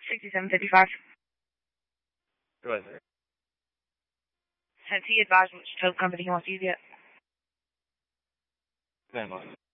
6755. Go ahead, sir. Has he advised which tow company he wants to use yet? Van Lost.